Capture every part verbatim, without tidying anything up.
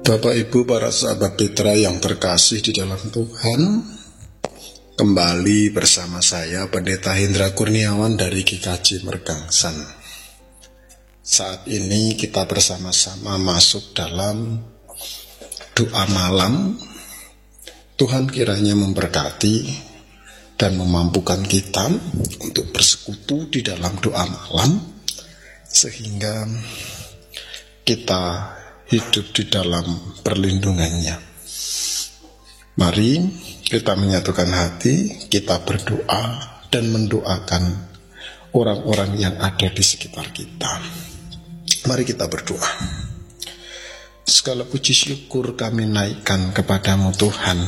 Bapak Ibu para sahabat Petra yang terkasih di dalam Tuhan, kembali bersama saya Pendeta Hendra Kurniawan dari G K J Mergangsan. Saat ini kita bersama-sama masuk dalam doa malam. Tuhan kiranya memberkati dan memampukan kita untuk bersekutu di dalam doa malam, sehingga kita hidup di dalam perlindungannya. Mari kita menyatukan hati, kita berdoa dan mendoakan orang-orang yang ada di sekitar kita. Mari kita berdoa. Segala puji syukur kami naikkan kepadamu Tuhan.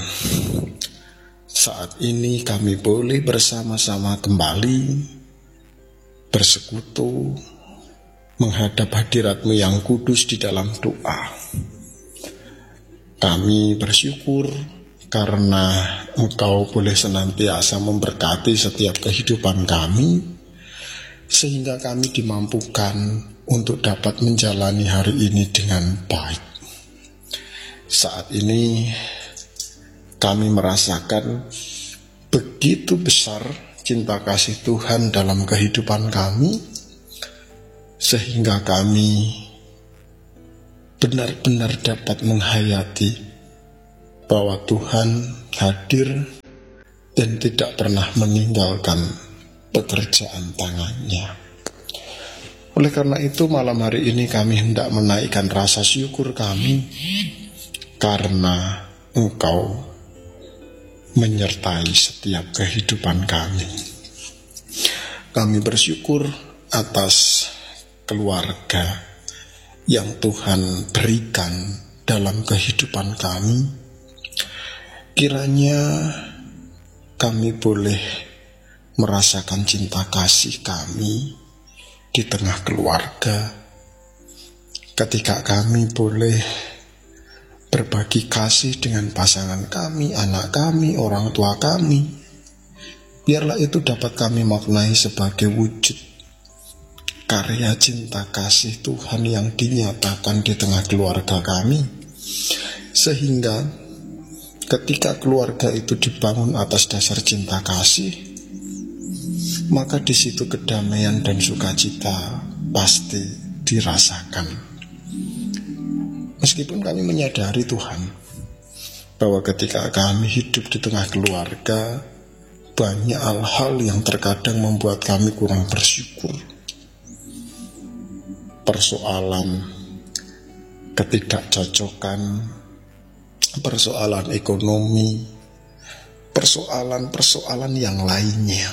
Saat ini kami boleh bersama-sama kembali bersekutu menghadap hadirat-Mu yang kudus di dalam doa. Kami bersyukur karena Engkau boleh senantiasa memberkati setiap kehidupan kami, sehingga kami dimampukan untuk dapat menjalani hari ini dengan baik. Saat ini kami merasakan begitu besar cinta kasih Tuhan dalam kehidupan kami, sehingga kami benar-benar dapat menghayati bahwa Tuhan hadir dan tidak pernah meninggalkan pekerjaan tangannya. Oleh karena itu malam hari ini kami hendak menaikkan rasa syukur kami karena Engkau menyertai setiap kehidupan kami. Kami bersyukur atas keluarga yang Tuhan berikan dalam kehidupan kami. Kiranya kami boleh merasakan cinta kasih kami di tengah keluarga, ketika kami boleh berbagi kasih dengan pasangan kami, anak kami, orang tua kami. Biarlah itu dapat kami maknai sebagai wujud karya cinta kasih Tuhan yang dinyatakan di tengah keluarga kami, sehingga ketika keluarga itu dibangun atas dasar cinta kasih, maka di situ kedamaian dan sukacita pasti dirasakan. Meskipun kami menyadari Tuhan bahwa ketika kami hidup di tengah keluarga, banyak hal-hal yang terkadang membuat kami kurang bersyukur. Persoalan ketidakcocokan, persoalan ekonomi, persoalan-persoalan yang lainnya.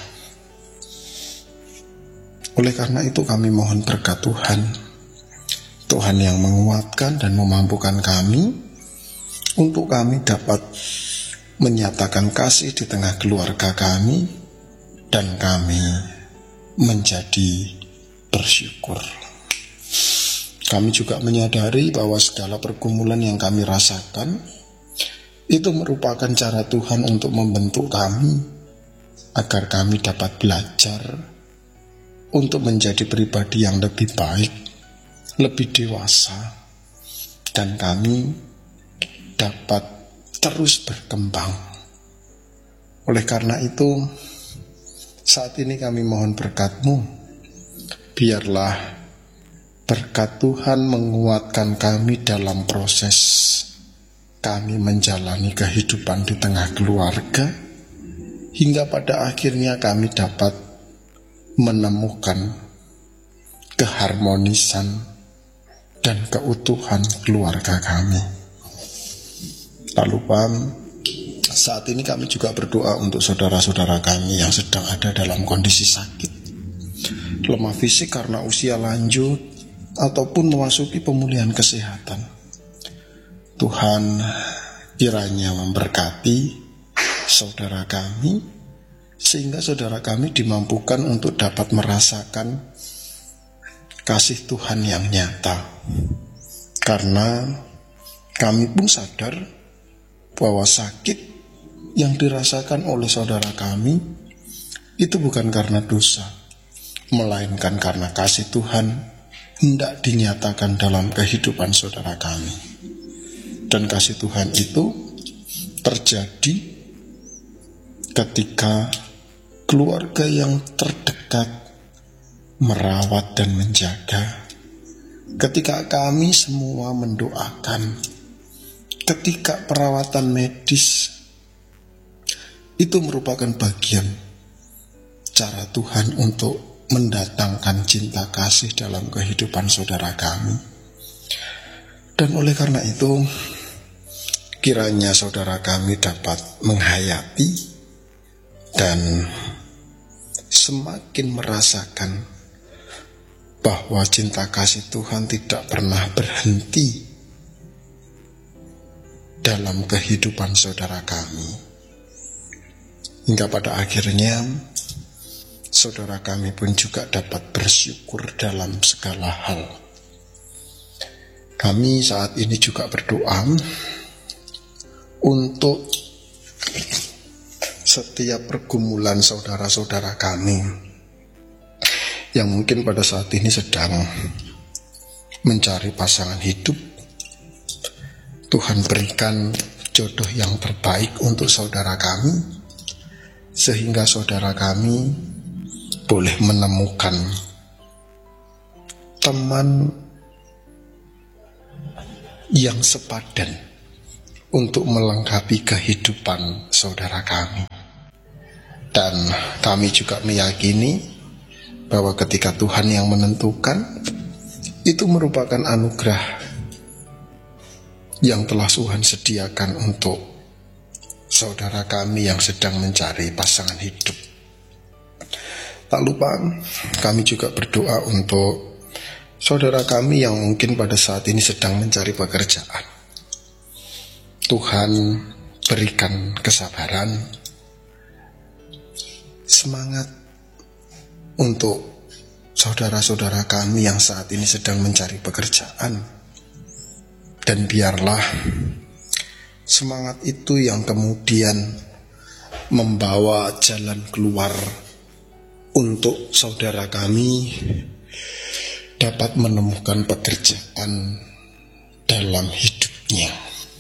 Oleh karena itu kami mohon berkat Tuhan, Tuhan yang menguatkan dan memampukan kami untuk kami dapat menyatakan kasih di tengah keluarga kami, dan kami menjadi bersyukur. Kami juga menyadari bahwa segala pergumulan yang kami rasakan itu merupakan cara Tuhan untuk membentuk kami, agar kami dapat belajar untuk menjadi pribadi yang lebih baik, lebih dewasa, dan kami dapat terus berkembang. Oleh karena itu, saat ini kami mohon berkat-Mu. Biarlah berkat Tuhan menguatkan kami dalam proses kami menjalani kehidupan di tengah keluarga, hingga pada akhirnya kami dapat menemukan keharmonisan dan keutuhan keluarga kami. Lalu Pak, saat ini kami juga berdoa untuk saudara-saudara kami yang sedang ada dalam kondisi sakit, lemah fisik karena usia lanjut, ataupun memasuki pemulihan kesehatan. Tuhan kiranya memberkati saudara kami, sehingga saudara kami dimampukan untuk dapat merasakan kasih Tuhan yang nyata. Karena kami pun sadar bahwa sakit yang dirasakan oleh saudara kami itu bukan karena dosa, melainkan karena kasih Tuhan hendak dinyatakan dalam kehidupan saudara kami. Dan kasih Tuhan itu terjadi ketika keluarga yang terdekat merawat dan menjaga, ketika kami semua mendoakan, ketika perawatan medis itu merupakan bagian cara Tuhan untuk mendatangkan cinta kasih dalam kehidupan saudara kami. Dan oleh karena itu, kiranya saudara kami dapat menghayati dan semakin merasakan bahwa cinta kasih Tuhan tidak pernah berhenti dalam kehidupan saudara kami, hingga pada akhirnya saudara kami pun juga dapat bersyukur dalam segala hal. Kami saat ini juga berdoa untuk setiap pergumulan saudara-saudara kami yang mungkin pada saat ini sedang mencari pasangan hidup. Tuhan berikan jodoh yang terbaik untuk saudara kami, sehingga saudara kami boleh menemukan teman yang sepadan untuk melengkapi kehidupan saudara kami. Dan kami juga meyakini bahwa ketika Tuhan yang menentukan, itu merupakan anugerah yang telah Tuhan sediakan untuk saudara kami yang sedang mencari pasangan hidup. Tak lupa kami juga berdoa untuk saudara kami yang mungkin pada saat ini sedang mencari pekerjaan. Tuhan berikan kesabaran, semangat untuk saudara-saudara kami yang saat ini sedang mencari pekerjaan. Dan biarlah semangat itu yang kemudian membawa jalan keluar untuk saudara kami dapat menemukan pekerjaan dalam hidupnya.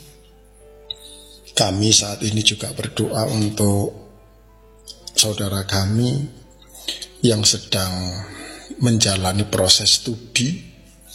Kami saat ini juga berdoa untuk saudara kami yang sedang menjalani proses studi,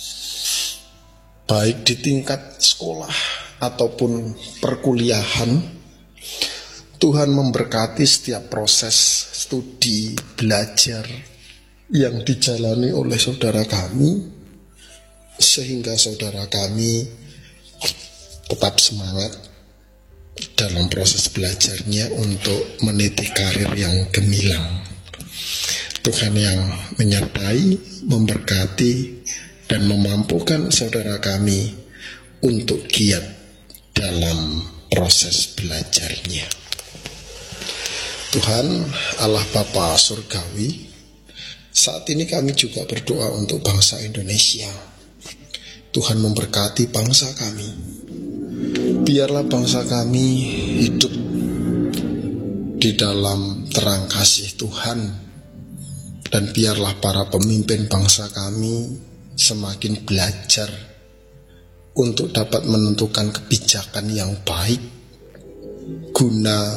baik di tingkat sekolah ataupun perkuliahan. Tuhan memberkati setiap proses studi, belajar yang dijalani oleh saudara kami, sehingga saudara kami tetap semangat dalam proses belajarnya untuk meniti karir yang gemilang. Tuhan yang menyertai, memberkati, dan memampukan saudara kami untuk giat dalam proses belajarnya. Tuhan Allah Bapa Surgawi, saat ini kami juga berdoa untuk bangsa Indonesia. Tuhan memberkati bangsa kami. Biarlah bangsa kami hidup di dalam terang kasih Tuhan, dan biarlah para pemimpin bangsa kami semakin belajar untuk dapat menentukan kebijakan yang baik guna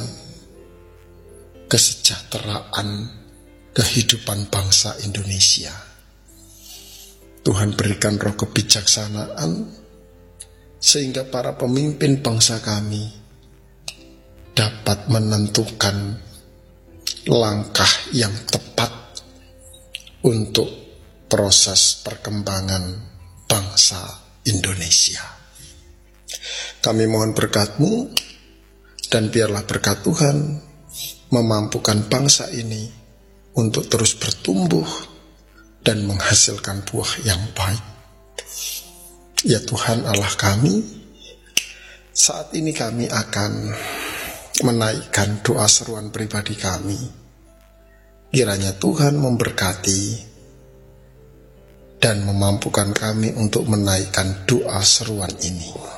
kesejahteraan kehidupan bangsa Indonesia. Tuhan berikan roh kebijaksanaan sehingga para pemimpin bangsa kami dapat menentukan langkah yang tepat untuk proses perkembangan bangsa Indonesia. Kami mohon berkat-Mu, dan biarlah berkat Tuhan memampukan bangsa ini untuk terus bertumbuh dan menghasilkan buah yang baik. Ya Tuhan Allah kami, saat ini kami akan menaikkan doa seruan pribadi kami. Kiranya Tuhan memberkati dan memampukan kami untuk menaikkan doa seruan ini.